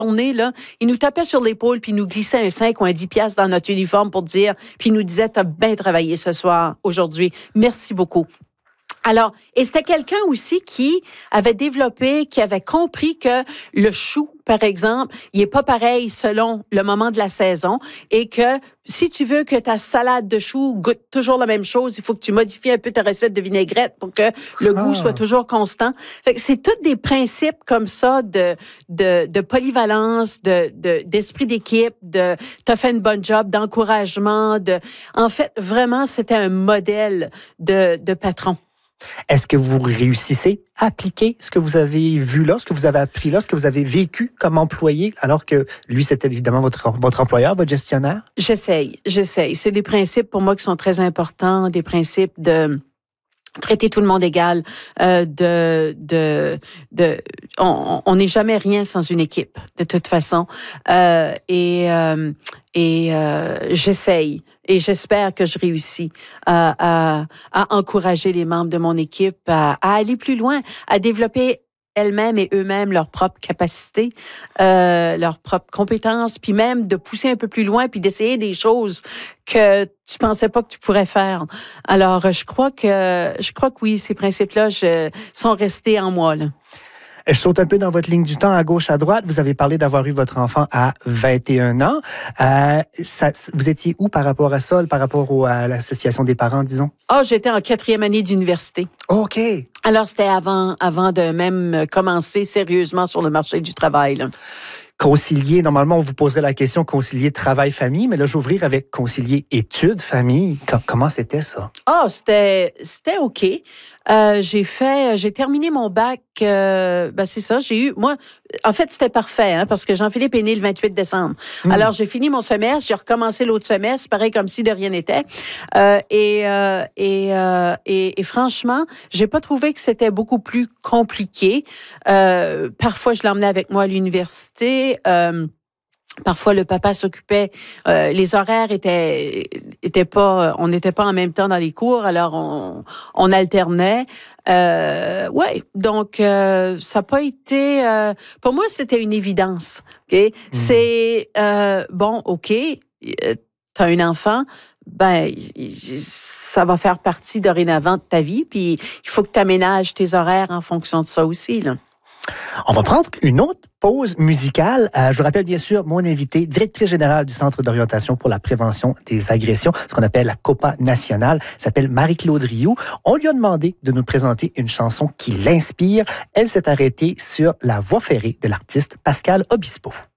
journée, là, il nous tapait sur l'épaule, puis il nous glissait un 5 ou un 10 piastres dans notre uniforme pour dire, puis il nous disait, t'as bien travaillé ce soir, aujourd'hui. Merci beaucoup. Alors, et c'était quelqu'un aussi qui avait développé, qui avait compris que le chou, par exemple, il est pas pareil selon le moment de la saison et que si tu veux que ta salade de choux goûte toujours la même chose, il faut que tu modifies un peu ta recette de vinaigrette pour que le goût soit toujours constant. Fait que c'est tous des principes comme ça de polyvalence, d'esprit d'équipe, t'as fait une bonne job, d'encouragement, en fait, vraiment, c'était un modèle de patron. Est-ce que vous réussissez à appliquer ce que vous avez vu là, ce que vous avez appris là, ce que vous avez vécu comme employé, alors que lui, c'était évidemment votre employeur, votre gestionnaire? J'essaye. C'est des principes pour moi qui sont très importants, des principes de traiter tout le monde égal, on n'est jamais rien sans une équipe, de toute façon. J'essaye. Et j'espère que je réussis à encourager les membres de mon équipe à aller plus loin, à développer elles-mêmes et eux-mêmes leurs propres capacités, leurs propres compétences, puis même de pousser un peu plus loin, puis d'essayer des choses que tu pensais pas que tu pourrais faire. Alors, je crois que oui, ces principes-là sont restés en moi, là. Je saute un peu dans votre ligne du temps, à gauche, à droite. Vous avez parlé d'avoir eu votre enfant à 21 ans. Vous étiez où par rapport à ça, par rapport à l'association des parents, disons? J'étais en 4e année d'université. OK. Alors, c'était avant de même commencer sérieusement sur le marché du travail, là. Concilier, normalement, on vous poserait la question concilier travail-famille, mais là, j'ouvrir avec concilier études-famille. Comment c'était ça? C'était OK. J'ai terminé mon bac, c'est ça, en fait, c'était parfait, hein, parce que Jean-Philippe est né le 28 décembre. Alors, j'ai fini mon semestre, j'ai recommencé l'autre semestre, pareil comme si de rien n'était. Et franchement, j'ai pas trouvé que c'était beaucoup plus compliqué. Parfois, je l'emmenais avec moi à l'université. Parfois, le papa s'occupait. Les horaires étaient pas. On n'était pas en même temps dans les cours, alors on alternait. Donc ça n'a pas été. Pour moi, c'était une évidence. Ok, c'est bon. Ok, t'as un enfant. Ça va faire partie dorénavant de ta vie. Puis il faut que tu aménages tes horaires en fonction de ça aussi, là. On va prendre une autre pause musicale. Je vous rappelle bien sûr mon invité, directrice générale du Centre d'orientation pour la prévention des agressions, ce qu'on appelle la COPA nationale, s'appelle Marie-Claude Rioux. On lui a demandé de nous présenter une chanson qui l'inspire. Elle s'est arrêtée sur La Voie ferrée de l'artiste Pascal Obispo.